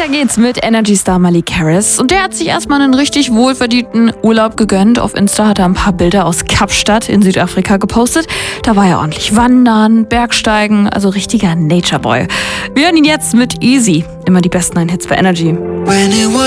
Weiter geht's mit Energy-Star Malik Harris. Und der hat sich erstmal einen richtig wohlverdienten Urlaub gegönnt. Auf Insta hat er ein paar Bilder aus Kapstadt in Südafrika gepostet. Da war er ordentlich wandern, Bergsteigen, also richtiger Nature Boy. Wir hören ihn jetzt mit Easy. Immer die besten neuen Hits bei Energy.